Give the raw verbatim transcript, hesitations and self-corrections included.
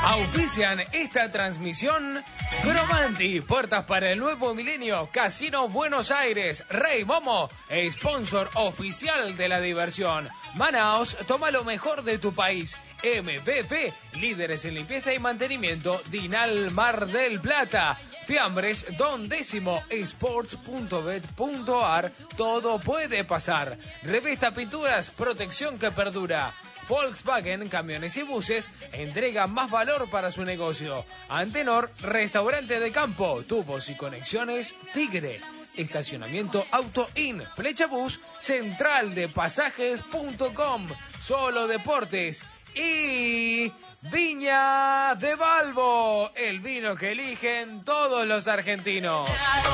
Auspician esta transmisión Cromanti, puertas para el nuevo milenio, Casino Buenos Aires, Rey Momo, sponsor oficial de la diversión. Manaos, toma lo mejor de tu país. M V P, líderes en limpieza y mantenimiento, Dinal Mar del Plata. Fiambres, Don Décimo, sports punto bet punto ar, todo puede pasar. Revista Pinturas, protección que perdura. Volkswagen, camiones y buses, entrega más valor para su negocio. Antenor, restaurante de campo, tubos y conexiones, Tigre. Estacionamiento Auto In, Flecha Bus, central de pasajes punto com, Solo Deportes y Viña de Balbo, el vino que eligen todos los argentinos.